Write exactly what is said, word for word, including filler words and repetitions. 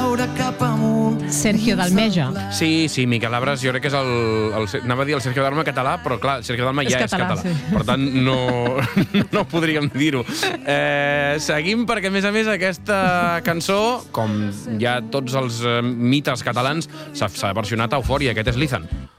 veure cap amunt. Sergio Dalmeja. Sí, sí, Miquel Abres, jo crec que és el, el... Anava a dir el Sergio Dalma català, però clar, Sergio Dalma ja és català. És català. Sí. Per tant, no, no podríem dir-ho. Eh, seguim perquè, a més a més, aquesta cançó, com ja tots els mites catalans, s'ha versionat a Eufòria. Aquest és Lizan.